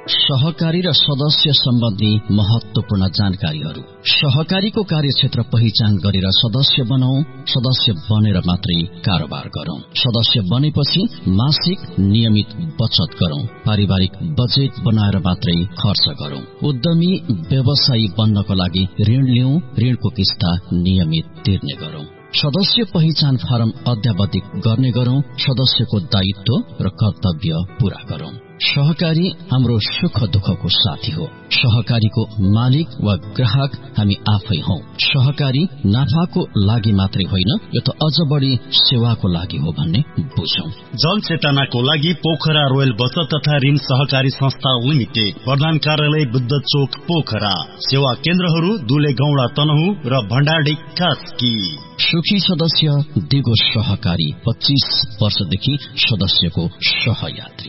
सहकारी र सदस्य सम्बन्धी महत्वपूर्ण जानकारीहरू। सहकारीको कार्यक्षेत्र पहिचान गरेर सदस्य बनाऊ। सदस्य बनेर मात्रै कारोबार गरौं। सदस्य बनेपछि मासिक नियमित बचत गरौं। पारिवारिक बजेट बनाएर मात्रै खर्च गरौं। उद्यमी व्यवसायी बन्नको लागि ऋण लिऊ। ऋणको किस्ता नियमित तिर्ने गरौं। सदस्य पहिचान फारम अद्यावधिक गर्ने गरौं। सदस्यको दायित्व र कर्तव्य पूरा गरौं। सहकारी हाम्रो सुख दुःखको साथी हो। सहकारीको मालिक वा ग्राहक हामी आफै हौ। सहकारी नाफाको लागि मात्रै होइन, यो त अझ बढी सेवाको लागि हो भन्ने बुझौं। जन चेतनाको लागि पोखरा रोयल बचत तथा ऋण सहकारी संस्था लिमिटेड, प्रधान कार्यालय बुद्ध चोक पोखरा। सेवा केन्द्रहरू दुले गौडा तनहु र भण्डारडी कास्की। सुखी सदस्य दिगो सहकारी, 25 वर्षदेखि सदस्यको सहयात्री।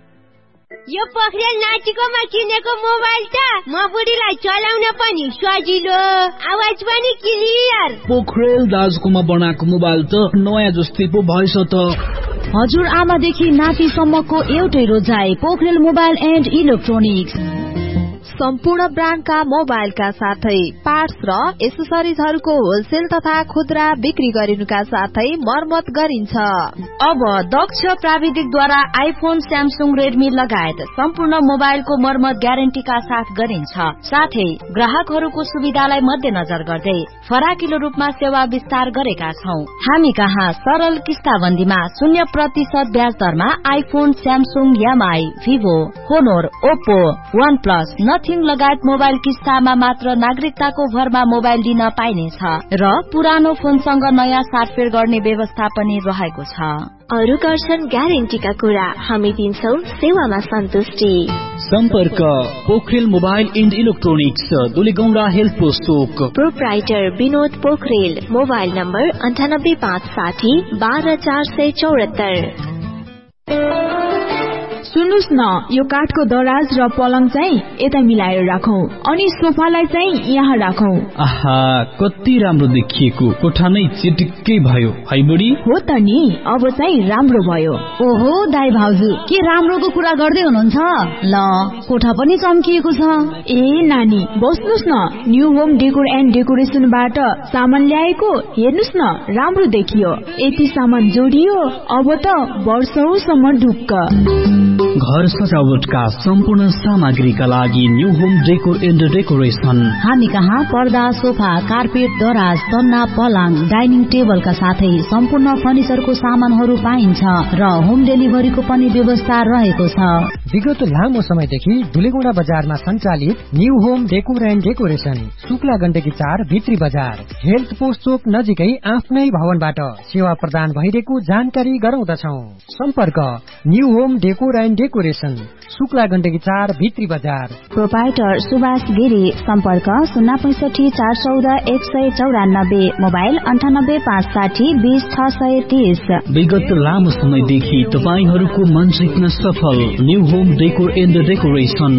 यो पोखरेल नाचिकोमा किनेको मोबाइल त म बुढीलाई चलाउन पनि सजिलो, आवाज पनि क्लियर। पोखरेल दाजुकोमा बनाएको मोबाइल त नयाँ जस्तै पो भएछ त। हजुर आमादेखि नातिसम्मको एउटै रोजाइ, पोखरेल मोबाइल एन्ड इलेक्ट्रोनिक्स। सम्पूर्ण ब्रान्डका मोबाइलका साथै पार्ट्स र एसेसरिजहरूको होलसेल तथा खुद्रा बिक्री गरिनुका साथै मर्मत गरिन्छ। अब दक्ष प्राविधिकद्वारा आइफोन, स्यामसुङ, रेडमी लगायत सम्पूर्ण मोबाइलको मर्मत ग्यारेन्टीका साथ गरिन्छ। साथै ग्राहकहरूको सुविधालाई मध्यनजर गर्दै फराकिलो रूपमा सेवा विस्तार गरेका छौं। हामी कहाँ सरल किस्ताबन्दीमा 0% ब्याज दरमा iPhone, Samsung, MI, Vivo, होनोर, Oppo, one plus, nothing लगायत मोबाइल किस्तामा मात्र नागरिकताको भरमा मोबाइल दिन पाइनेछ र पुरानो फोनसँग नयाँ साटफेर गर्ने व्यवस्था पनि रहेको छ। अरु गर्छन् ग्यारेन्टीका कुरा, हामी दिन्छौं सेवामा सन्तुष्टि। सम्पर्क Pokharel mobile and electronics, दुलेगौडा health post Chowk. Proprietor Vinod Pokharel. Mobile number 98560 12474। सुन्नुस् न, यो काठको दराज र पलङ चाहिँ यता मिलाएर राखौं, अनि सोफालाई चाहिँ यहाँ राखौं। आहा, कति राम्रो देखिएको, कोठा नै चिटिक्कै भयो है बुढी। हो त नि, अब चाहिँ राम्रो भयो। ओहो दाइ भाउजू, के राम्रोको कुरा गर्दै हुनुहुन्छ? ल, कोठा पनि चम्किएको छ। ए नानी, बस्नुस् न, न्यू होम डेकोर एन्ड डेकोरेसनबाट सामान ल्याएको, हेर्नुस् न, राम्रो देखियो। यति सामान जोडियो, अब त वर्षौसम्म ढुक्क। घर सजावटका सम्पूर्ण सामग्रीका लागि new home decor and decoration. हामी कहाँ पर्दा, सोफा, कार्पेट, दराज, तन्ना, पलङ, डाइनिङ टेबलका साथै सम्पूर्ण फर्निचरको सामानहरू पाइन्छ र होम डेलिभरीको पनि व्यवस्था रहेको छ। विगत लामो समयदेखि दुलेगौडा बजारमा सञ्चालित new home decor and decoration, Shukla Gandaki 4 भित्री बजार, हेल्थ पोस्ट चोक नजिकै आफ्नै भवनबाट सेवा प्रदान भइरहेको जानकारी गराउँदछौ। सम्पर्क new home decor and decoration, Shukla Gandaki 4 भित्री बजार। प्रोपाइटर सुभाष गिरी। सम्पर्क 065 414 194, मोबाइल 98 560 20 630। विगत लामो समयदेखि तपाईहरूको मन जित्न सफल new home decor and decoration.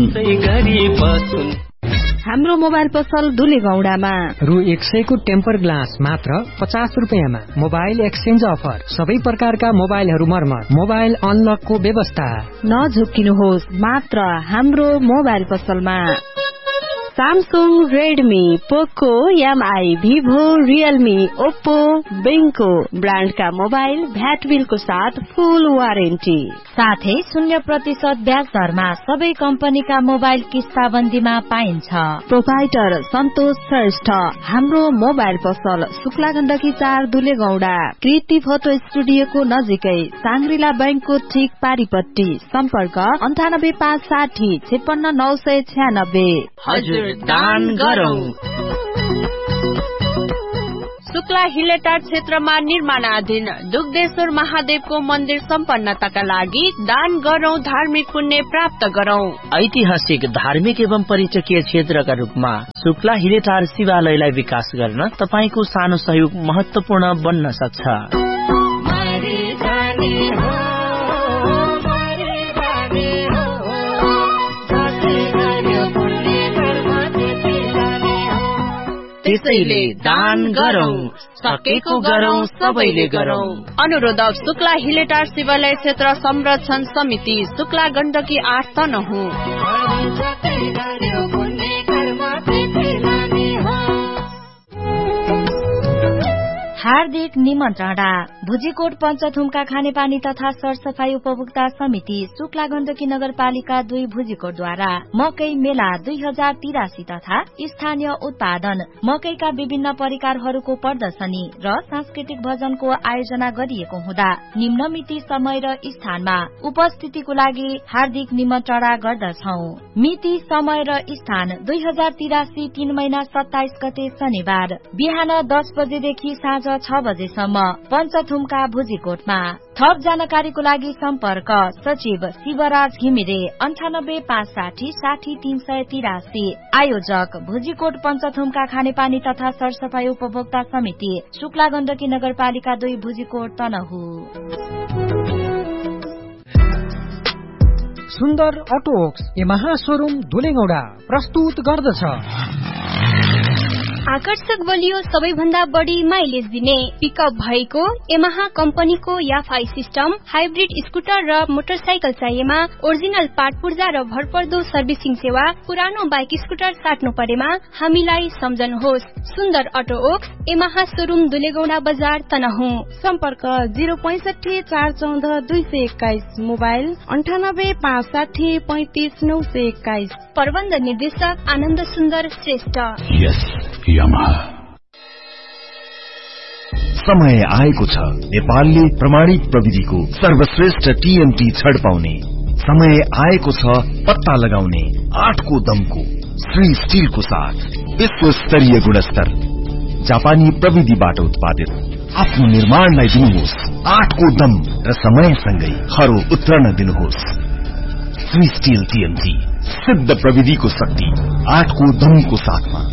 हाम्रो मोबाइल पसल दुलेगौडामा रु 100 को टेम्पर ग्लास मात्र 50 रुपियाँमा। मोबाइल एक्सचेन्ज अफर, सबै प्रकारका मोबाइलहरू मर्मत, मोबाइल अनलकको व्यवस्था। नझुक्किनुहोस्, मात्र हाम्रो मोबाइल पसलमा सैमसंग, रेडमी, पोको, एमआई, भिभो, रियलमी, ओप्पो, बेंको ब्रांड का मोबाइल भ्याट बिल को साथ फुल वारेन्टी, साथै 0% ब्याज दरमा सबै कम्पनीका मोबाइल किस्ताबन्दीमा पाइन्छ। प्रोपाइटर सन्तोष श्रेष्ठ। हाम्रो मोबाइल पसल शुक्ला गण्डकी 4 दुलेगौडा, कृति फोटो स्टुडियोको नजिकै, सांग्रिला बैंकको ठीक पारिपट्टि। सम्पर्क 98 560 56 996। हजुर दान गरौं। शुक्ला हिलेटार क्षेत्रमा निर्माणाधीन दुग्धेश्वर महादेवको मन्दिर सम्पन्नताका लागि दान गरौं, धार्मिक पुण्य प्राप्त गरौं। ऐतिहासिक, धार्मिक एवं पर्यटकीय क्षेत्रका रूपमा शुक्ला हिलेटार शिवालयलाई विकास गर्न तपाईको सानो सहयोग महत्वपूर्ण बन्न सक्छ। त्यसैले दान गरौं, सकेको गरौं, सबैले गरौं। अनुरोधक शुक्ला हिलेटार शिवालय क्षेत्र संरक्षण समिति, शुक्ला गण्डकी 8 तनहुँ। हार्दिक निमन्त्रणा। भुजीकोट पञ्चथुमका खानेपानी तथा सरसफाई उपभोक्ता समिति, शुक्ला गण्डकी नगरपालिका 2 भुजीकोटद्वारा मकै मेला 2083 तथा स्थानीय उत्पादन मकैका विभिन्न परिकारहरूको प्रदर्शनी र सांस्कृतिक भजनको आयोजना गरिएको हुँदा निम्न मिति, समय र स्थानमा उपस्थितिको लागि हार्दिक निमन्त्रणा गर्दछौ। मिति, समय र स्थान 2083 3 महिना 27 गते शनिबार बिहान 10 बजेदेखि साँझ 6 बजेसम्म पञ्चथुमका भुजीकोटमा। थप जानकारीको लागि सम्पर्क सचिव शिवराज घिमिरे 9856 60 383। आयोजक भुजीकोट पञ्चथुमका खानेपानी तथा सरसफाई उपभोक्ता समिति, शुक्ला गण्डकी नगरपालिका 2 भुजीकोट तनहुँ। सुन्दर अटोक्स यमहा शोरूम धुलेगौडा प्रस्तुत गर्दछ आकर्षक बलियो, सबैभन्दा बढी माइलेज दिने पिकअप भएको यमहा कम्पनीको याफाई सिस्टम, हाइब्रिड स्कुटर र मोटरसाइकल चाहिएमा ओरिजिनल पार्ट पूर्जा र भरपर्दो सर्भिसिङ सेवा। पुरानो बाइक स्कुटर साट्नु परेमा हामीलाई सम्झनुहोस्। सुन्दर अटो ओक्स यमहा शोरूम दुलेगौडा बजार तनहुँ। सम्पर्क 065 414 221, मोबाइल 98 560 35 921। प्रबन्ध निर्देशक आनन्द सुन्दर श्रेष्ठ। समय आएको छ नेपालले प्रमाणित प्रविधिको सर्वश्रेष्ठ टीएमटी छड पाउने। समय आएको छ पत्ता लगाउने 8 को दमको श्री स्टिलको साथ विश्व स्तरीय गुणस्तर जापानी प्रविधिबाट उत्पादित आफ्नो निर्माणलाई दिनुहोस् 8 को दम र समयसँगै खरो उत्रन दिनुहोस्। श्री स्टिल टीएमटी, सिद्ध प्रविधिको शक्ति 8 को दमको साथमा।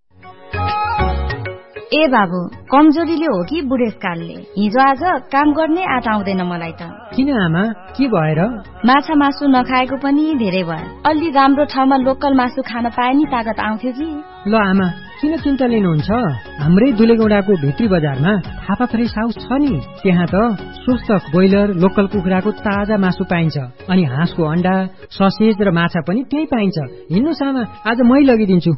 ए बाबु, कमजोरीले हो कि बुढेसकालले? हिजो आज काम गर्ने आँट आउँदैन मलाई त। किन आमा, के भएर? माछा मासु नखाएको पनि धेरै भयो। अलि राम्रो ठाउँमा लोकल मासु खान पाए नि तागत आउँथ्यो कि। ल आमा, किन चिन्ता लिनुहुन्छ? हाम्रै दुलेगौडाको भित्री बजारमा थापा फ्रेस हाउस छ नि, त्यहाँ त स्वस्थ ब्रोइलर लोकल कुखुराको ताजा मासु पाइन्छ, अनि हाँसको अण्डा, ससेज र माछा पनि त्यही पाइन्छ। हिँड्नुस् आमा, आज मै लगिदिन्छु।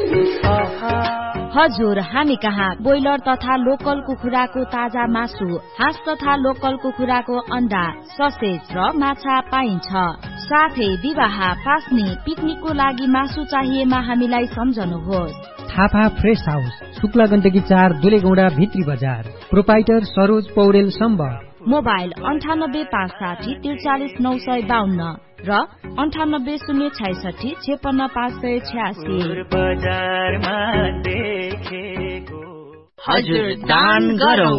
हजुर, हामी कहाँ ब्रोइलर तथा लोकल कुखुराको ताजा मासु, हाँस तथा लोकल कुखुराको अण्डा, ससेज र माछा पाइन्छ। साथै विवाह, पास्ने, पिकनिकको लागि मासु चाहिएमा हामीलाई सम्झनुहोस्। थापा फ्रेस हाउस, शुक्ला गण्डकी 4 दुलेगौडा भित्री बजार। प्रोपाइटर सरोज पौडेल सम्बर। मोबाइल 98 560 43 952 र 98 066 56 586। हजुर, दान गरौं।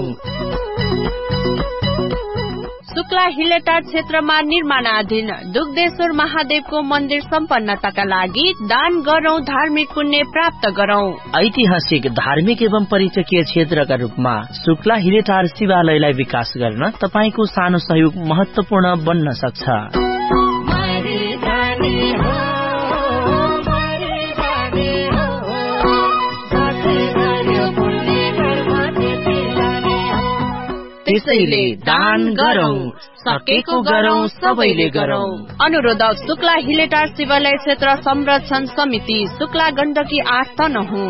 शुक्ला हिलेटार क्षेत्रमा निर्माणाधीन दुग्धेश्वर महादेवको मन्दिर सम्पन्नताका लागि दान गरौं, धार्मिक पुण्य प्राप्त गरौं। ऐतिहासिक, धार्मिक एवं पर्यटकीय क्षेत्रका रूपमा शुक्ला हिलेटार शिवालयलाई विकास गर्न तपाईको सानो सहयोग महत्वपूर्ण बन्न सक्छ। त्यसैले दान गरौं, सकेको गरौं, सबैले गरौं। अनुरोधक शुक्ला हिलेटार शिवालय क्षेत्र संरक्षण समिति, शुक्ला गण्डकी 8 तनहुँ।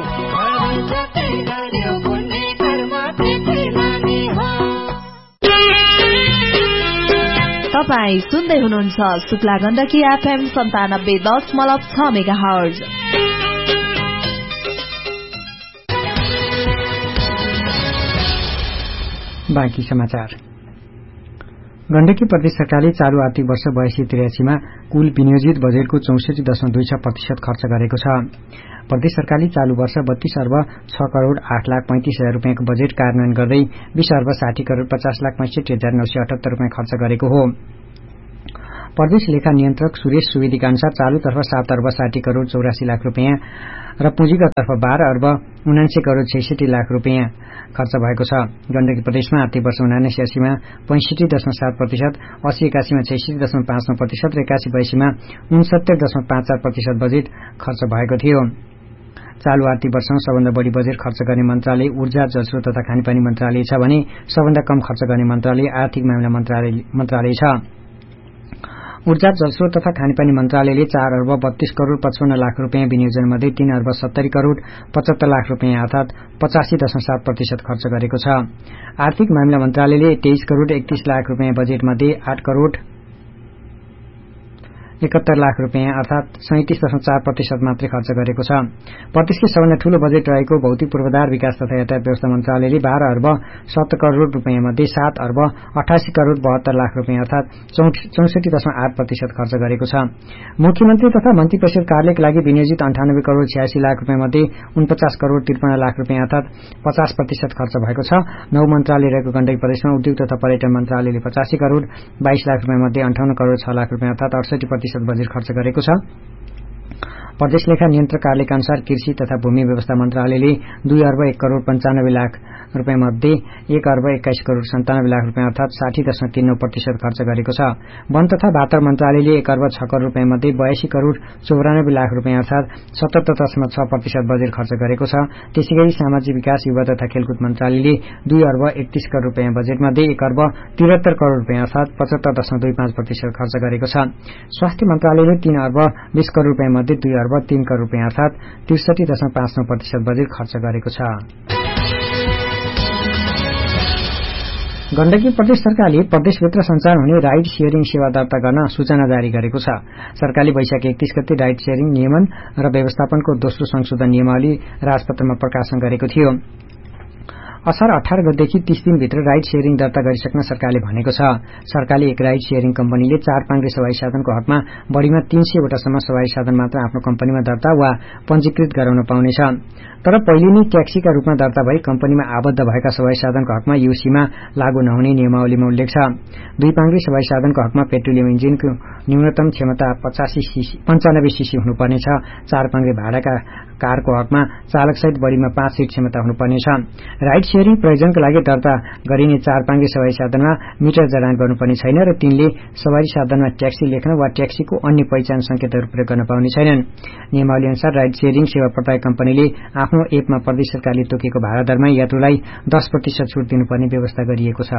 तपाई सुन्दै हुनुहुन्छ शुक्ला गण्डकी FM 97.6 मेगाहर्ज। बाँकी समाचार। गण्डकी प्रदेश सरकारले चालू आर्थिक वर्ष 82-83 मा कुल विनियोजित बजेटको 64.26% खर्च गरेको छ। प्रदेश सरकारले चालू वर्ष 32 अर्ब 6 करोड़ 8 लाख 35 हजार रुपियाँको बजेट कार्यान्वयन गर्दै 20 अर्ब 60 करोड़ 50 लाख 65 हजार 978 रुपियाँ खर्च गरेको हो। प्रदेश लेखा नियन्त्रक सुरेश सुवेदीका अनुसार चालूतर्फ 7 अर्ब 60 करोड़ 84 लाख रुपियाँ र पुँजीगत तर्फ 12 अर्ब 79 करोड़ 66 लाख रुपियाँ खर्च भएको छ। गण्डकी प्रदेशमा आर्थिक वर्ष 79-80 मा 65.7%, 80-81 मा 66.59% र 81-82 मा 69.54% बजेट खर्च भएको थियो। चालू आर्थिक वर्षमा सबभन्दा बढी बजेट खर्च गर्ने मन्त्रालय ऊर्जा, जलस्रोत तथा खानेपानी मन्त्रालय छ भने सबभन्दा कम खर्च गर्ने मन्त्रालय आर्थिक मामिला मन्त्रालय छ। ऊर्जा, जलस्रोत तथा खानेपानी मन्त्रालयले 4 अर्ब 32 करोड़ 55 लाख रुपियाँ विनियोजन मध्ये 3 अर्ब 70 करोड़ 75 लाख रुपियाँ अर्थात 85.7% खर्च गरेको छ। आर्थिक मामिला मन्त्रालयले 23 करोड़ 31 लाख रुपियाँ बजेट मध्ये 8 करोड़ 71 लाख रुपियाँ अर्थात 37.4% मात्रै खर्च गरेको छ। प्रदेशकै सबभन्दा ठूलो बजेट रहेको भौतिक पूर्वाधार विकास तथा यातायात व्यवस्था मन्त्रालयले 12 अर्ब 7 करोड़ रुपियाँ मध्ये 7 अर्ब 88 करोड़ 72 लाख रुपियाँ अर्थात 64.8% खर्च गरेको छ। मुख्यमन्त्री तथा मन्त्री परिषद कार्यालयका लागि विनियोजित 98 करोड़ 86 लाख रुपियाँ मध्ये 49 करोड़ 53 लाख रुपियाँ अर्थात 50% खर्च भएको छ। 9 मन्त्रालय रहेको गण्डकी प्रदेशमा उद्योग तथा पर्यटन मन्त्रालयले 85 करोड़ 22 लाख रुपियाँ मध्ये 58 करोड़ 6 लाख रुपियाँ अर्थात 68% बजेट खर्च गरेको छ। प्रदेश लेखा नियन्त्रक कार्यालयका अनुसार कृषि तथा भूमि व्यवस्था मन्त्रालयले 2 अर्ब 1 करोड़ 95 लाख रुपियाँ मध्ये 1 अर्ब 21 करोड़ 97 लाख रुपियाँ अर्थात 60.39% खर्च गरेको छ। वन तथा वातावरण मन्त्रालयले 1 अर्ब 6 करोड़ रुपियाँ मध्ये 82 करोड़ 94 लाख रुपियाँ अर्थात 77.6% बजेट खर्च गरेको छ। त्यसैगरी सामाजिक विकास, युवा तथा खेलकुद मन्त्रालयले 2 अर्ब 31 करोड़ रुपियाँ बजेट मध्ये 1 अर्ब 73 करोड़ रुपियाँ अर्थात 75.25% खर्च गरेको छ। स्वास्थ्य मन्त्रालयले 3 अर्ब 20 करोड़ रुपियाँ मध्ये 2 अर्ब 3 करोड़ रुपियाँ अर्थात 63.59% बजेट खर्च गरेको छ। गण्डकी प्रदेश सरकारले प्रदेशभित्र सञ्चालन हुने राइड शेयरिङ सेवा दर्ता गर्न सूचना जारी गरेको छ। सरकारले वैशाख 31 गते राइड शेयरिङ नियमन र व्यवस्थापनको दोस्रो संशोधन नियमावली राजपत्रमा प्रकाशन गरेको थियो। असार 18 गतेदेखि 30 दिनभित्र राइड शेयरिङ दर्ता गरिसक्न सरकारले भनेको छ। सरकारले एक राइड शेयरिङ कम्पनीले 4 पाङ्ग्रे सवारी साधनको हकमा बढ़ीमा 300 वटासम्म सवारी साधन मात्र आफ्नो कम्पनीमा दर्ता वा पञ्जीकृत गराउन पाउनेछ। तर पहिले नै ट्याक्सीका रूपमा दर्ता भई कम्पनीमा आबद्ध भएका सवारी साधनको हकमा यो सीमा लागू नहुने नियमावलीमा उल्लेख छ। 2 पाङ्ग्रे सवारी साधनको हकमा पेट्रोलियम इन्जिनको न्यूनतम क्षमता 95 सीसी हुनुपर्नेछ। 4 पाङ्ग्रे भाडाका कारको हकमा चालकसहित बढ़ीमा 5 सीट क्षमता हुनुपर्नेछ। राइड शेयरिङ प्रयोजनका लागि दर्ता गरिने 4 पाङ्ग्रे सवारी साधनमा मिटर जडान गर्नुपर्ने छैन र तिनले सवारी साधनमा ट्याक्सी लेख्न वा ट्याक्सीको अन्य पहिचान संकेतहरू प्रयोग गर्न पाउने छैनन्। नियमावली अनुसार राइड शेयरिङ सेवा प्रदायक कम्पनीले आफ्नो एपमा प्रदेश सरकारले तोकेको भाडा दरमा यात्रुलाई 10% छुट दिनुपर्ने व्यवस्था गरिएको छ।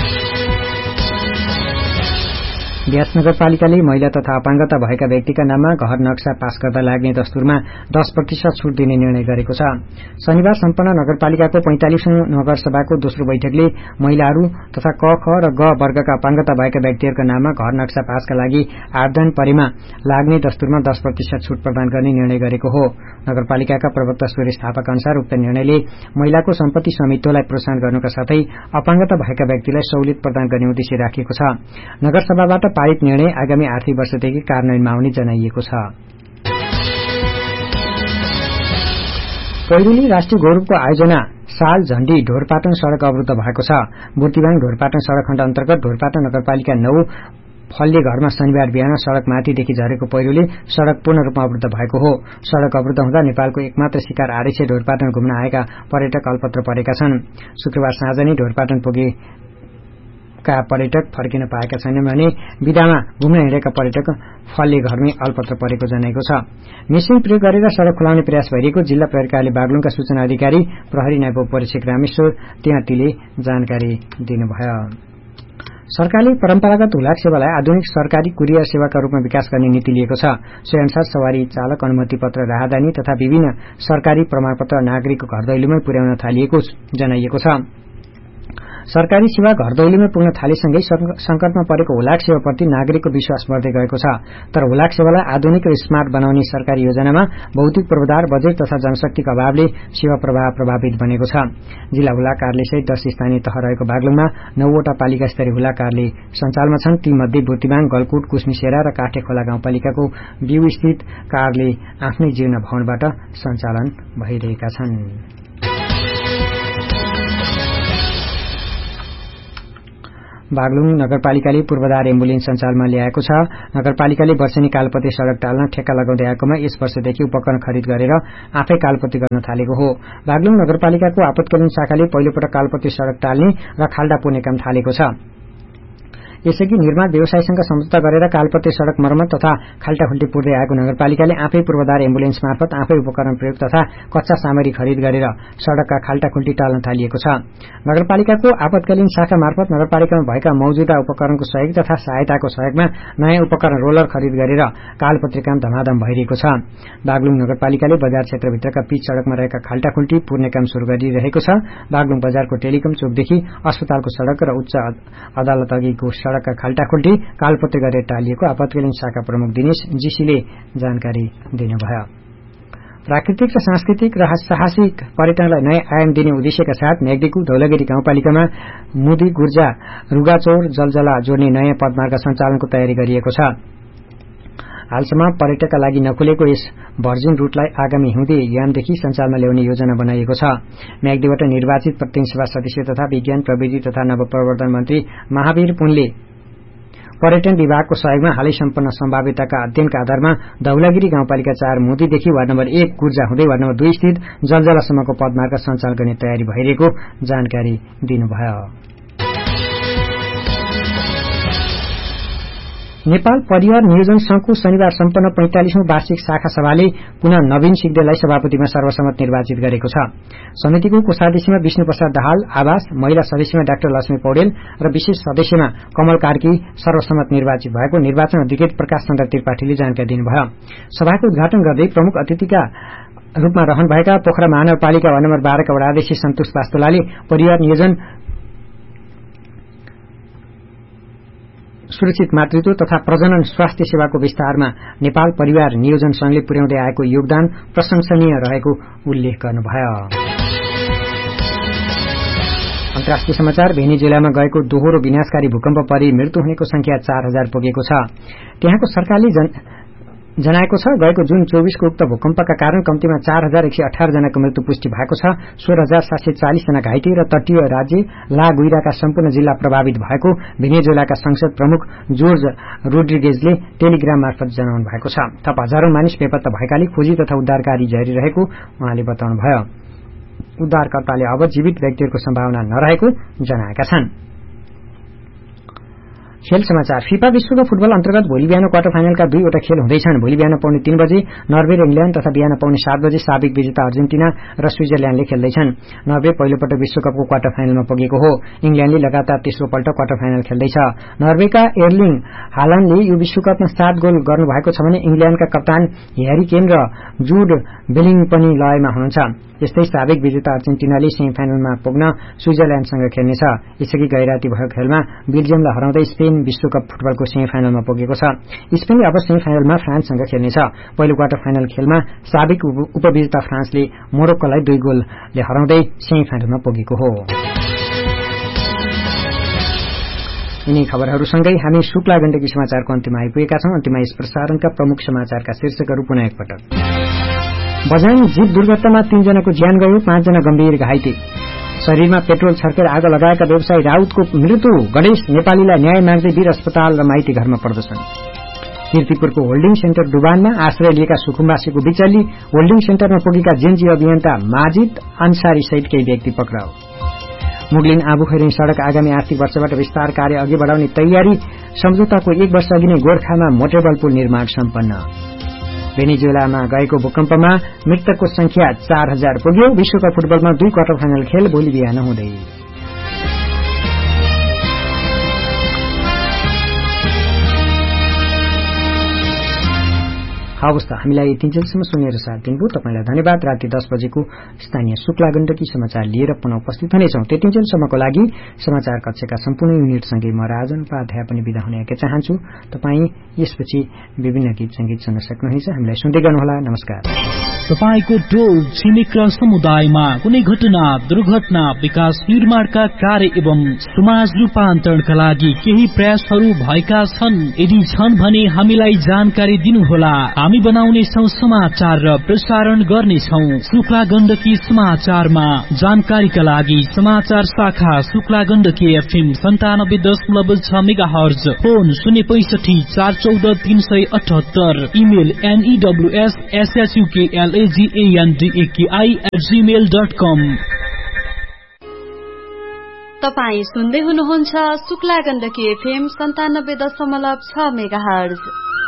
व्यास नगरपालिकाले महिला तथा अपाङ्गता भएका व्यक्तिका नाममा घर नक्सा पास गर्दा लाग्ने दस्तुरमा 10% छुट दिने निर्णय गरेको छ। शनिबार सम्पन्न नगरपालिकाको 45औं नगरसभाको दोस्रो बैठकले महिलाहरू तथा क, ख र ग वर्गका अपाङ्गता भएका व्यक्तिहरूका नाममा घर नक्सा पासका लागि आवेदन परेमा लाग्ने दस्तुरमा 10% छुट प्रदान गर्ने निर्णय गरेको हो। नगरपालिकाका प्रवक्ता सुरेश थापाका अनुसार उक्त निर्णयले महिलाको सम्पत्ति स्वामित्वलाई प्रोत्साहन गर्नुका साथै अपाङ्गता भएका व्यक्तिलाई सहुलियत प्रदान गर्ने उद्देश्य राखिएको छ। नगरसभाबाट पारित निर्णय आगामी आर्थिक वर्षदेखि कार्यान्वयनमा आउने जनाइएको छ। पहिरोली राष्ट्रिय गौरवको आयोजना साल झण्डी ढोरपाटन सड़क अवरुद्ध भएको छ। बुर्तिवाङ ढोरपाटन सड़क खण्ड अन्तर्गत ढोरपाटन नगरपालिका 9 फल्ले घरमा शनिबार बिहान सड़क माथिदेखि झरेको पहिरोले सड़क पूर्ण रूपमा अवरुद्ध भएको हो। सड़क अवरुद्ध हुँदा नेपालको एकमात्र शिकार आरक्ष ढोरपाटन घुम्न आएका पर्यटक अल्पत्र परेका छन्। शुक्रबार साँझ नै ढोरपाटन पुगेका पर्यटक फर्किन पाएका छैनन् भने विदामा घुम्न हिँडेका पर्यटक फल्ले घरमै अल्पत्र परेको जनाएको छ। मेसिन प्रयोग गरेर सड़क खुलाउने प्रयास भइरहेको जिल्ला प्रहरी कार्यालय बागलुङका सूचना अधिकारी प्रहरी नायब उपरीक्षक रामेश्वर त्याँतीले जानकारी दिनुभयो। सरकारले परम्परागत हुलाक सेवालाई आधुनिक सरकारी कुरियर सेवाका रूपमा विकास गर्ने नीति लिएको छ। सोही अनुसार सवारी चालक अनुमति पत्र, राहदानी तथा विभिन्न सरकारी प्रमाणपत्र नागरिकको घर दैलोमै पुर्याउन थालिएको जनाइएको छ। सरकारी सेवा घर दैलोमै पुग्न थालेसँगै संकटमा परेको हुलाक सेवाप्रति नागरिकको विश्वास बढ्दै गएको छ। तर हुलाक सेवालाई आधुनिक र स्मार्ट बनाउने सरकारी योजनामा भौतिक पूर्वाधार, बजेट तथा जनशक्तिको अभावले सेवा प्रवाह प्रभावित बनेको छ। जिल्ला हुलाक कार्यालयसहित 10 स्थानीय तह रहेको बागलुङमा 9 वटा पालिका स्तरीय हुलाक कार्यालय सञ्चालनमा छन्। तीमध्ये बुर्तिवाङ, गलकुट, कुस्मिसेरा र काठेखोला गाउँपालिकाको बिउ स्थित कार्यालय आफ्नै जीर्ण भवनबाट सञ्चालन भइरहेका छन्। बागलुङ नगरपालिकाले पूर्वाधार एम्बुलेन्स सञ्चालनमा ल्याएको छ। नगरपालिकाले वर्षेनी कालपत्ते सड़क टाल्न ठेक्का लगाउँदै आएकोमा यस वर्षदेखि उपकरण खरिद गरेर आफै कालपत्ते गर्न थालेको हो। बागलुङ नगरपालिकाको आपतकालीन शाखाले पहिलोपटक कालपत्ते सड़क टाल्ने र खाल्डा पुर्ने काम थालेको छ। यसअघि निर्माण व्यवसायीसँग सम्झौता गरेर कालपत्रे सड़क मर्मत तथा खाल्टाखुल्टी पुर्दै आएको नगरपालिकाले आफै पूर्वाधार एम्बुलेन्स मार्फत आफै उपकरण प्रयोग तथा कच्चा सामग्री खरिद गरेर सड़कका खाल्टाखुल्टी टाल्न थालिएको छ। नगरपालिकाको आपतकालीन शाखा मार्फत नगरपालिकामा भएका मौजूदा उपकरणको सहयोग तथा सहायताको सहयोगमा नयाँ उपकरण रोलर खरिद गरेर कालपत्रे काम धमाधम भइरहेको छ। बागलुङ नगरपालिकाले बजार क्षेत्रभित्रका पिच सड़कमा रहेका खाल्टाखुल्टी पुर्ने काम शुरू गरिरहेको छ। बागलुङ बजारको टेलिकम चोकदेखि अस्पतालको सड़क र उच्च अदालत अघिको सड़कका खाल्टाखुल्टी कालपत्रे गरेर टालिएको आपतकालीन शाखा प्रमुख दिनेश जीसीले जानकारी दिनुभयो। प्राकृतिक र सांस्कृतिक र साहसिक पर्यटनलाई नयाँ आयाम दिने उद्देश्यका साथ मेघदीको धौलागिरी गाउँपालिकामा मुदी गुर्जा रुगाचौर जलजला जोड्ने नयाँ पदमार्ग सञ्चालनको तयारी गरिएको छ। हालसम्म पर्यटकका लागि नखुलेको यस भर्जिन रूटलाई आगामी हिउँदे यामदेखि सञ्चालनमा ल्याउने योजना बनाइएको छ। मेघदीबाट निर्वाचित प्रतिनिधि सभा सदस्य तथा विज्ञान प्रविधि तथा नवप्रवर्धन मन्त्री महावीर पुनले पर्यटन विभागको सहयोगमा हालै सम्पन्न सम्भाव्यताका अध्ययनका आधारमा धौलागिरी गाउँपालिका 4 मुदीदेखि वार्ड नम्बर 1 गुर्जा हुँदै वार्ड नम्बर 2 स्थित जलजलासम्मको पदमार्ग सञ्चालन गर्ने तयारी भइरहेको जानकारी दिनुभयो। नेपाल परिवार नियोजन संघको शनिबार सम्पन्न 45औं वार्षिक शाखा सभाले पुनः नवीन सिग्देललाई सभापतिमा सर्वसम्मत निर्वाचित गरेको छ। समितिको कोषाध्यक्षमा विष्णु प्रसाद दाहाल आवास, महिला सदस्यमा डाक्टर लक्ष्मी पौडेल र विशेष सदस्यमा कमल कार्की सर्वसम्मत निर्वाचित भएको निर्वाचन अधिकृत प्रकाश चन्द्र त्रिपाठीले जानकारी दिनुभयो। सभाको उद्घाटन गर्दै प्रमुख अतिथिका रूपमा रहनुभएका पोखरा महानगरपालिका वार्ड नम्बर 12 का वडाध्यक्ष सन्तोष पास्तोलाले परिवार नियोजन सुरक्षित मातृत्व तथा प्रजनन स्वास्थ्य सेवाको विस्तारमा नेपाल परिवार नियोजन संघले पुर्याउँदै आएको योगदान प्रशंसनीय रहेको उल्लेख गर्नुभयो। अन्तर्राष्ट्रिय समाचार भेनेजुएलामा गएको दोहोरो विनाशकारी भूकम्प परि मृत्यु हुनेको संख्या 4000 पुगेको छ। त्यहाँको सरकारले जनाएको छ गएको जुन 24 को उक्त भूकम्पका कारण कम्तीमा 4118 जनाको मृत्यु पुष्टि भएको छ। 16740 जना घाइते र तटीय राज्य ला गुइराका सम्पूर्ण जिल्ला प्रभावित भएको भेनेजुएलाका संसद प्रमुख जोर्ज रोड्रिगेजले टेलिग्राम मार्फत जनाउनु भएको छ। थप हजारौं मानिस बेपत्ता भएकाले खोजी तथा उद्धार कार्य जारी रहेको उहाँले बताउनुभयो। उद्धारकर्ताले अब जीवित व्यक्तिहरूको सम्भावना नरहेको जनाएका छन्। खेल समाचार। फिफा विश्वकप फुटबल अन्तर्गत भोलि बिहान क्वार्टर फाइनलका 2वटा खेल हुँदैछन्। भोलि बिहान पौने 3 बजे नर्वे र इङ्ल्याण्ड तथा बिहान पौने 7 बजे साबिक विजेता अर्जेन्टिना र स्विजरल्याण्डले खेल्दैछन्। नर्वे पहिलोपटक विश्वकपको क्वार्टर फाइनलमा पुगेको हो। इङ्ल्याण्डले लगातार तेस्रो पल्ट क्वार्टर फाइनल खेल्दैछ। नर्वेका एर्लिङ हालान्डले यो विश्वकपमा 7 गोल गर्नुभएको छ भने इङ्ल्याण्डका कप्तान ह्यारी केन र जुड बेलिङ पनि लयमा हुनुहुन्छ। यस्तै साबिक विजेता अर्जेन्टिनाले सेमी फाइनलमा पुग्न स्विजरल्याण्डसँग खेल्नेछ। यसअघि गैराती भएको खेलमा बेल्जियमलाई हराउँदै स्पेन विश्वकप फुटबलको सेमी फाइनलमा पुगेको छ। स्पेनले अब सेमी फाइनलमा फ्रान्ससँग खेल्नेछ। पहिलो क्वार्टर फाइनल खेलमा साबिक उपविजेता फ्रान्सले मोरोक्कोलाई 2 गोलले हराउँदै सेमी फाइनलमा पुगेको हो। यिनै खबरहरूसँगै हामी शुक्ला गण्डकी समाचारको अन्त्यमा आइपुगेका छौं। अन्त्यमा यस प्रसारणका प्रमुख समाचारका शीर्षकहरू पुनः एकपटक। बझाङ जीप दुर्घटनामा 3 जनाको ज्यान गयो, 5 जना गम्भीर घाइते। शरीरमा पेट्रोल छर्केर आगो लगाएका व्यवसायी राउतको मृत्यु। गणेश नेपालीलाई न्याय माग्दै वीर अस्पताल र माइती घरमा पर्दछन्। कीर्तिपुरको होल्डिङ सेन्टर डुबानमा आश्रय लिएका सुकुम्बासीको बिचल्ली। होल्डिङ सेन्टरमा पुगेका जेएनजी अभियन्ता माजिद अन्सारी सहित केही व्यक्ति पक्राउ। मुगलिन आबुखैरेन सड़क आगामी आर्थिक वर्षबाट विस्तार कार्य अघि बढाउने तयारी। सम्झौताको 1 वर्ष अघि नै गोर्खामा मोटरबल पुल निर्माण सम्पन्न। भेनेजुएलामा गएको भूकम्पमा मृतकको संख्या 4000 पुग्यो। विश्वकप फुटबलमा 2 क्वार्टर फाइनल खेल भोलि बिहान हुँदै। हवस् त, हामीलाई यतिन्जेलसम्म सुनेर साथ दिनुभयो तपाईलाई धन्यवाद। राति 10 बजेको स्थानीय शुक्ला गण्डकी समाचार लिएर पुनः उपस्थित हुनेछौं। त्यतिन्जेलसम्मको लागि समाचार कक्षका सम्पूर्ण युनिटसँगै म राजन उपाध्याय पनि बिदा हुन चाहन्छु। तपाई यसपछि विभिन्न गीत संगीत सुन्न सक्नुहुनेछ। हामीलाई सुन्दै गर्नुहोला। नमस्कार। तपाईको टोल छिमेक र समुदायमा कुनै घटना, दुर्घटना, विकास निर्माणका कार्य एवं समाज रूपान्तरणका लागि केही प्रयासहरू भएका छन्। यदि छन् भने हामीलाई जानकारी दिनुहोला। हामी बनाउनेछौं समाचार र प्रसारण गर्नेछौं। शुक्ला गण्डकी समाचारमा जानकारीका लागि समाचार शाखा Shukla Gandaki FM 97.6 megahertz, phone 065 414 378, email news@gmail.com। तपाई सुन्दै हुनुहुन्छ शुक्ला गण्डकी FM 97.6 मेगाहर्ज।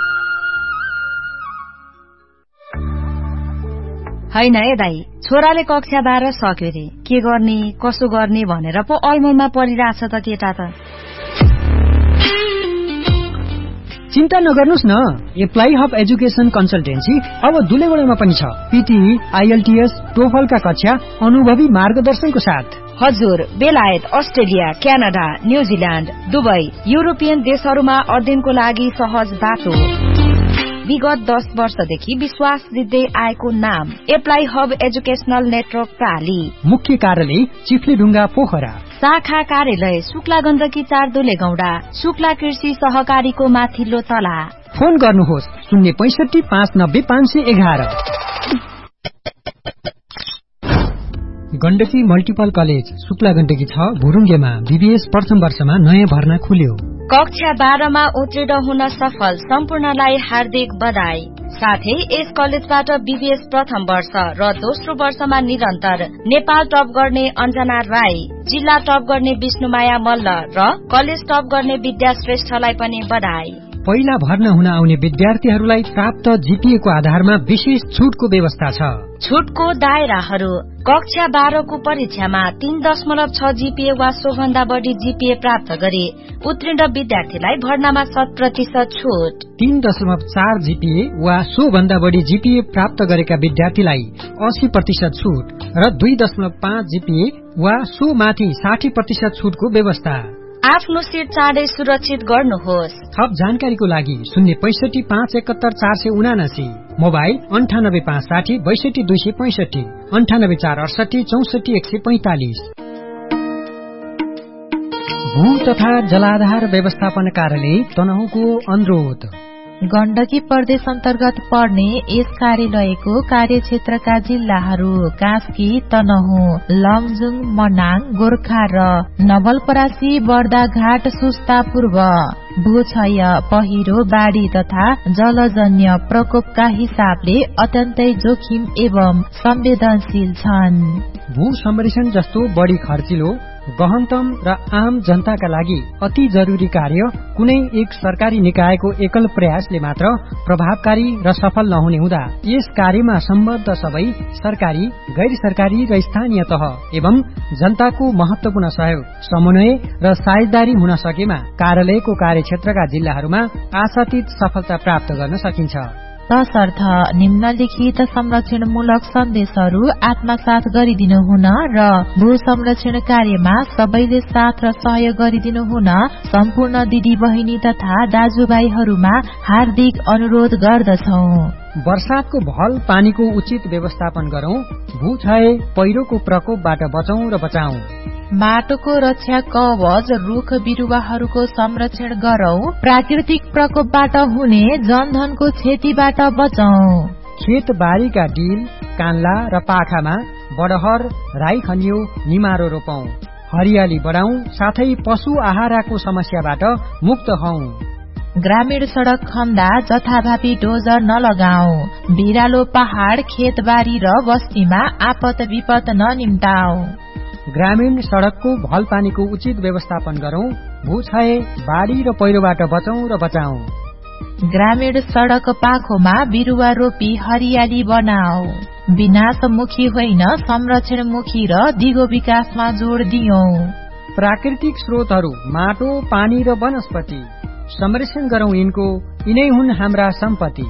हैन ए दाई, छोराले कक्षा 12 सक्यो रे, के गर्ने कसो गर्ने भनेर पो अलमलमा परिरहेछ त केटा त। चिन्ता नगर्नुस् न, एप्लाई हब एजुकेसन कन्सल्टेन्सी अब दुलेगुडामा पनि छ। पीटीई, IELTS, टोफलका कक्षा अनुभवी मार्गदर्शनको साथ। हजुर, बेलायत, Australia, Canada, New Zealand, Dubai, European देशहरूमा अध्ययनको लागि सहज बाटो। विगत 10 वर्षदेखि विश्वास जित्दै आएको नाम एप्लाई हब एजुकेशनल नेटवर्क प्राली। मुख्य कार्यालय चिफ्लेढुङ्गा पोखरा। शाखा कार्यालय शुक्ला गण्डकी 4 दुलेगौडा, शुक्ला कृषि सहकारीको माथिल्लो तला। फोन गर्नुहोस् 065 590 511। Gandaki multiple college Shukla Gandaki 6 भुरुङ्गेमा BBS प्रथम वर्षमा नयाँ भर्ना खुल्यो। कक्षा 12 मा उत्तीर्ण हुन सफल सम्पूर्णलाई हार्दिक बधाई। साथै यस कलेजबाट BBS प्रथम वर्ष र दोस्रो वर्षमा निरन्तर नेपाल टप गर्ने अञ्जना राई, जिल्ला टप गर्ने विष्णुमाया मल्ल र कलेज टप गर्ने विद्या श्रेष्ठलाई पनि बधाई। पहिला भर्ना हुन आउने विद्यार्थीहरूलाई प्राप्त GPA को आधारमा विशेष छुटको व्यवस्था छ। छुटको दायराहरू: कक्षा 12 को परीक्षामा 3.6 GPA वा सोभन्दा बढी GPA प्राप्त गरे उत्तीर्ण विद्यार्थीलाई भर्नामा 100% छुट। 3.4 GPA वा सोभन्दा बढी GPA प्राप्त गरेका विद्यार्थीलाई 80% छुट र 2.5 GPA वा सो माथि 60% छुटको व्यवस्था। आफ्नो सिट चाँडै सुरक्षित गर्नुहोस्। थप जानकारीको लागि 065 571 479, मोबाइल 98 560 62 265, 98 468 64 145। भू तथा जलाधार व्यवस्थापन कार्यालय तनहुँको अनुरोध। गण्डकी प्रदेश अन्तर्गत पर्ने यस कार्यालयको कार्यक्षेत्रका जिल्लाहरू कास्की, तनहुँ, लमजुङ, मनाङ, गोर्खा र नवलपरासी, बर्दाघाट, सुस्ता पूर्व। भूक्षय, पहिरो, बाढी तथा जलजन्य प्रकोपका हिसाबले अत्यन्तै जोखिम एवं संवेदनशील छन्। भू संरक्षण जस्तो बढी खर्चिलो, गहनतम र आम जनताका लागि अति जरुरी कार्य कुनै एक सरकारी निकायको एकल प्रयासले मात्र प्रभावकारी र सफल नहुने हुँदा यस कार्यमा सम्बद्ध सबै सरकारी, गैर सरकारी र स्थानीय तह एवं जनताको महत्वपूर्ण सहयोग, समन्वय र साझेदारी हुन सकेमा कार्यालयको कार्यक्षेत्रका जिल्लाहरूमा आशातीत सफलता प्राप्त गर्न सकिन्छ। तसर्थ निम्नलिखित संरक्षणमूलक सन्देशहरू आत्मसात गरिदिनु हुन र भू संरक्षण कार्यमा सबैले साथ र सहयोग गरिदिनु हुन सम्पूर्ण दिदी बहिनी तथा दाजुभाइहरूमा हार्दिक अनुरोध गर्दछौ। वर्षातको भल पानीको उचित व्यवस्थापन गरौं, भूक्षय पहिरोको प्रकोपबाट बचौं र बचाऊ। माटोको रक्षा कवच रुख बिरुवाहरूको संरक्षण गरौं, प्राकृतिक प्रकोपबाट हुने जनधनको क्षतिबाट बचौं। खेत बारीका डिल, कान्ला र पाखामा बडहर, राई खनियो, निमारो रोपौं, हरियाली बढाउँ, साथै पशु आहाराको समस्याबाट मुक्त हौं। ग्रामीण सड़क खन्दा जथाभावी डोजर नलगाऊ, भिरालो पहाड़, खेतबारी र बस्तीमा आपत विपत ननिम्ताऊ। ग्रामीण सड़कको भल पानीको उचित व्यवस्थापन गरौं, भूक्षय, बाढी र पहिरोबाट बचौं र बचाऊ। ग्रामीण सड़क पाखोमा बिरुवा रोपी हरियाली बनाऊ, विनाशमुखी होइन संरक्षणमुखी र दिगो विकासमा जोड़ दियौं। प्राकृतिक स्रोतहरू माटो, पानी र वनस्पति संरक्षण गरौं, यिनै हुन् हाम्रा सम्पत्ति।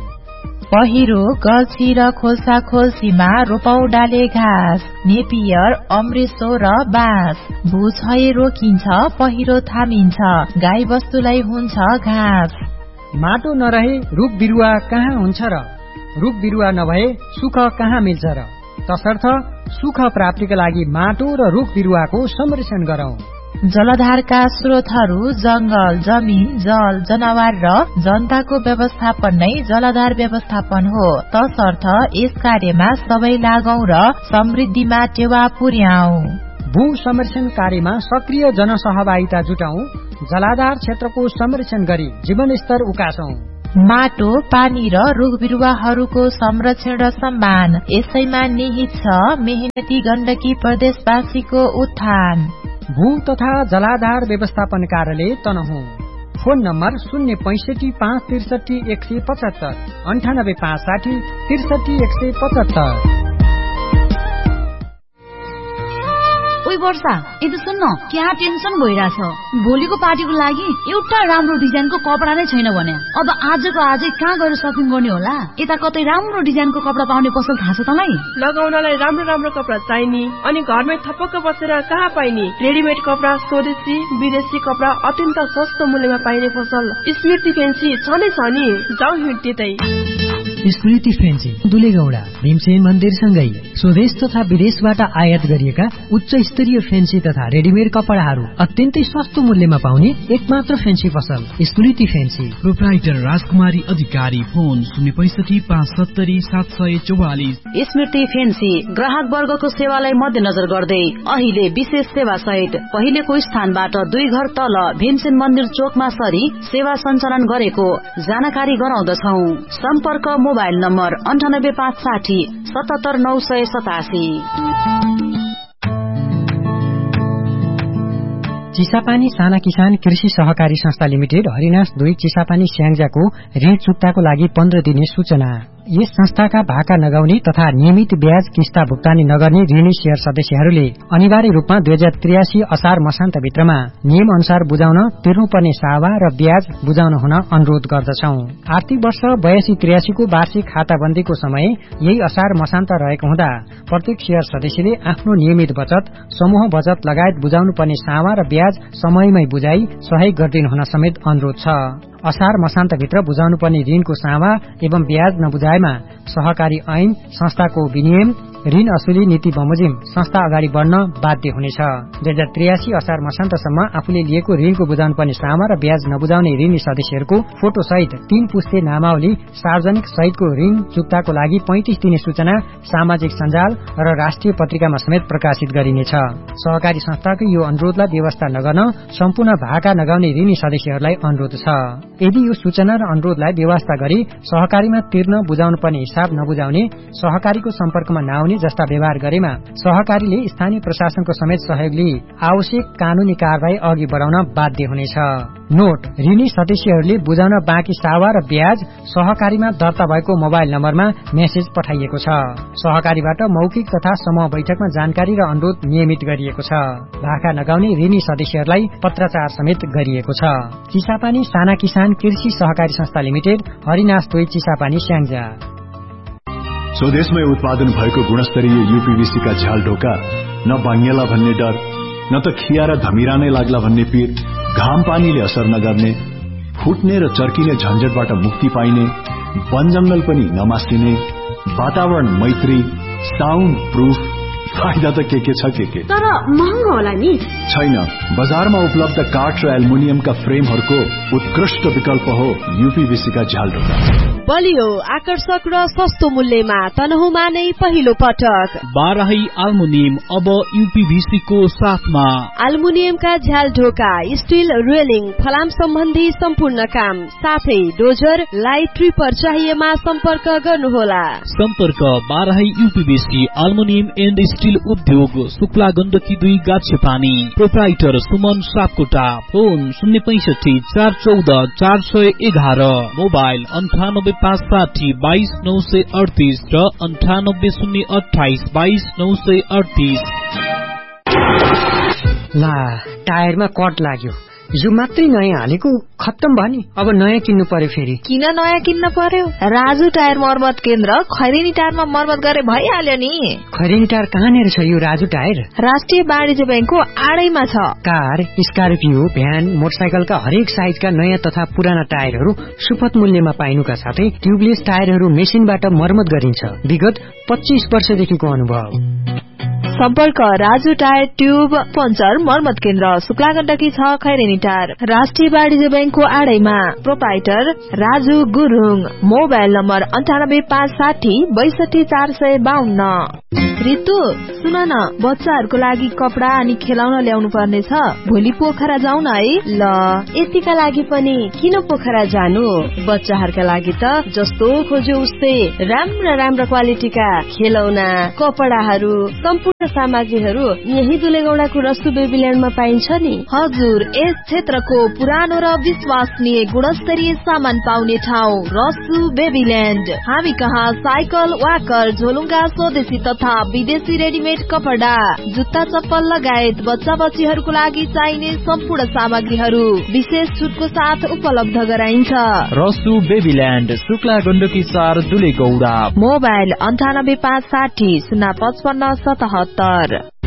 पहिरो, गल्छी र खोल्सा खोल्सीमा रोपौ डाले घाँस, नेपियर, अमृतो र बाँस। भूक्षय रोकिन्छ, पहिरो थामिन्छ, गाई बस्तुलाई हुन्छ घाँस। माटो नरहे रुख बिरुवा कहाँ हुन्छ र, रुख बिरुवा नभए सुख कहाँ मिल्छ र। तसर्थ सुख प्राप्तिका लागि माटो र रुख बिरुवाको संरक्षण गरौं। जलधारका स्रोतहरू जंगल, जमिन, जल, जनावर र जनताको व्यवस्थापन नै जलधार व्यवस्थापन हो। तसर्थ यस कार्यमा सबै लागौं र समृद्धिमा टेवा पुर्याऊ। भू संरक्षण कार्यमा सक्रिय जनसहभागिता जुटाऊ, जलाधार क्षेत्रको संरक्षण गरी जीवनस्तर उकासौं। माटो, पानी र रुख बिरुवाहरूको संरक्षण र सम्मान यसैमा निहित छ मेहनती गण्डकी प्रदेशवासीको उत्थान। भू तथा जलाधार व्यवस्थापन कार्यालय तनहुँ। Phone number 065 563 175 98 560 63 175। ओइ वर्षा, यदि सुन्न, क्या टेन्सन भइरहेछ। भोलिको पार्टीको लागि एउटा राम्रो डिजाइनको कपडा नै छैन भने अब आजको आजै कहाँ गएर सपिङ गर्ने होला? यता कतै राम्रो डिजाइनको कपडा पाउने पसल थाहा छ तँलाई? लगाउनलाई राम्रो राम्रो कपडा चाहिने अनि घरमै थपक्क बसेर कहाँ पाइने? रेडिमेड कपडा, स्वदेशी विदेशी कपडा अत्यन्त सस्तो मूल्यमा पाइने पसल स्मृति फेन्सी छ नै छ नि। जाउँ हिँड्दै। स्मृति फेन्सी दुलेगौडा भीमसेन मन्दिरसँगै स्वदेश तथा विदेशबाट आयात गरिएका उच्च स्तरीय फेन्सी तथा रेडिमेड कपडाहरू अत्यन्तै सस्तो मूल्यमा पाउने एकमात्र फेन्सी पसल स्मृति फेन्सी। प्रोप्राइटर राजकुमारी अधिकारी। फोन 065 570 744। स्मृति फेन्सी ग्राहक वर्गको सेवालाई मध्यनजर गर्दै अहिले विशेष सेवा सहित पहिलेको स्थानबाट 2 घर तल भीमसेन मन्दिर चोकमा सरी सेवा सञ्चालन गरेको जानकारी गराउँदछौ। सम्पर्क मोबाइल नम्बर 98 560 77 987। चिसापानी साना किसान कृषि सहकारी संस्था लिमिटेड हरिनास 2 चिसापानी स्याङ्जाको ऋण चुक्ताको लागि 15 दिने सूचना। यस संस्थाका भाका नगाउने तथा नियमित ब्याज किस्ता भुक्तानी नगर्ने ऋणी शेयर सदस्यहरूले अनिवार्य रूपमा 2083 असार मसान्त भित्रमा नियम अनुसार बुझाउन तिर्नुपर्ने सावा र ब्याज बुझाउन हुन अनुरोध गर्दछौ। आर्थिक वर्ष 82-83 को वार्षिक खाताबन्दीको समय यही असार मसान्त रहेको हुँदा प्रत्येक शेयर सदस्यले आफ्नो नियमित बचत, समूह बचत लगायत बुझाउनु पर्ने सावा र ब्याज समयमै बुझाई सहयोग गरिदिनु हुन समेत अनुरोध छ। असार मसान्तभित्र बुझाउनु पर्ने ऋणको सावा एवं ब्याज नबुझाएमा सहकारी ऐन संस्थाको विनियम ऋण असुली नीति बमोजिम संस्था अगाडि बढ्न बाध्य हुनेछ। 2083 असार मसान्तसम्म आफूले लिएको ऋणको बुझाउनु पर्ने सामा र ब्याज नबुझाउने ऋणी सदस्यहरूको फोटो सहित 3 पुस्ते नामावली सार्वजनिक सहितको ऋण चुक्ताको लागि 35 दिने सूचना सामाजिक सञ्जाल र राष्ट्रिय पत्रिकामा समेत प्रकाशित गरिनेछ। सहकारी संस्थाको यो अनुरोधलाई व्यवस्था नगर्न सम्पूर्ण भाका नगाउने ऋणी सदस्यहरूलाई अनुरोध छ। यदि यो सूचना र अनुरोधलाई व्यवस्था गरी सहकारीमा तिर्न बुझाउनु पर्ने हिसाब नबुझाउने, सहकारीको सम्पर्कमा नआउने जस्ता व्यवहार गरेमा सहकारीले स्थानीय प्रशासनको समेत सहयोग लिई आवश्यक कानूनी कारबाही अघि बढाउन बाध्य हुनेछ। नोट, ऋणी सदस्यहरूले बुझाउन बाँकी सावा र ब्याज सहकारीमा दर्ता भएको मोबाइल नम्बरमा मेसेज पठाइएको छ। सहकारीबाट मौखिक तथा समूह बैठकमा जानकारी र अनुरोध नियमित गरिएको छ। भाका नगाउने ऋणी सदस्यहरूलाई पत्राचार समेत गरिएको छ। चिसापानी साना किसान कृषि सहकारी संस्था लिमिटेड हरिनास 2 चिसापानी स्याङ्जा। स्वदेशमै उत्पादन भएको गुणस्तरीय यूपीवीसी का झ्याल ढोका न भाङ्गेला भन्ने डर, न त खिया र धमिरा नै लाग्ला भन्ने पीर, घाम पानीले असर नगर्ने, फुट्ने र चर्किने झन्झटबाट मुक्ति पाइने, वन जंगल पनि नमासिने, वातावरण मैत्री, साउन्ड प्रूफ, फाइदा त के छ के तर महँगो होला नि? छैन, बजारमा उपलब्ध काठ र एल्युमिनियमका फ्रेमहरूको उत्कृष्ट विकल्प हो यूपीवीसी का झ्याल ढोका। बलियो, आकर्षक र सस्तो मूल्यमा तनहुमा नै पहिलो पटक बाराही एल्युमिनियम अब यूपीवीसी को साथमा। एल्युमिनियमका झ्याल ढोका, स्टील रेलिङ, फलाम सम्बन्धी सम्पूर्ण काम साथै डोजर लाइट ट्रिपर चाहिएमा सम्पर्क गर्नुहोला। सम्पर्क Barahi UPVC aluminium and steel उद्योग, Shukla Gandaki 2 गाछेपानी। Proprietor Suman Sapkota. Phone 065 414 411। Mobile 98 560 22 938 र 98 028 22 938। ला, टायरमा कट लाग्यो। यो मात्रै नयाँ हालेको खत्तम भयो नि, अब नयाँ किन्नु पर्यो फेरि। किन नयाँ किन्न पर्यो? राजु टायर मर्मत केन्द्र खैरेनी टायरमा मर्मत गरे भइहाल्यो नि। खैरेनी टायर कहाँनिर छ यो राजु टायर? राष्ट्रिय वाणिज्य बैंकको आडैमा छ। कार, स्कर्पियो, भ्यान, मोटरसाइकलका हरेक साइजका नयाँ तथा पुराना टायरहरू सुपथ मूल्यमा पाइनुका साथै ट्युबलेस टायरहरू मेसिनबाट मर्मत गरिन्छ। विगत 25 वर्षदेखिको अनुभव। सम्पर्क राजु टायर ट्युब पञ्चर मर्मत केन्द्र, शुक्ला गण्डकी 6 खैरेनी टायर, राष्ट्रिय वाणिज्य बैंकको आडैमा। Proprietor Raju Gurung. Mobile number 98 560 62 452। ऋतु सुन न, बच्चाहरूको लागि कपडा अनि खेलाउन ल्याउनु पर्ने छ। भोलि पोखरा जाउँ न है। ल, यतिका लागि पनि किन पोखरा जानु? बच्चाहरूका लागि त जस्तो खोज्यो उस्तै राम्रा क्वालिटीका खेलौना, कपडाहरू, सम्पूर्ण सामग्रीहरू यही दुलेगौडाको रसु बेबील्यान्डमा पाइन्छ नि। हजुर, यस क्षेत्रको पुरानो र विश्वसनीय गुणस्तरीय सामान पाउने ठाउँ रसु बेबील्यान्ड। हामी कहाँ साइकल, वाकर, झोलुङ्गा, स्वदेशी तथा विदेशी रेडिमेड कपडा, जुत्ता, चप्पल लगायत बच्चा बच्चीहरूको लागि चाहिने सम्पूर्ण सामग्रीहरू विशेष छुटको साथ उपलब्ध गराइन्छ। रसु बेबील्यान्ड, शुक्ला गण्डकी 4 दुलेगौडा। मोबाइल 9856 055 77।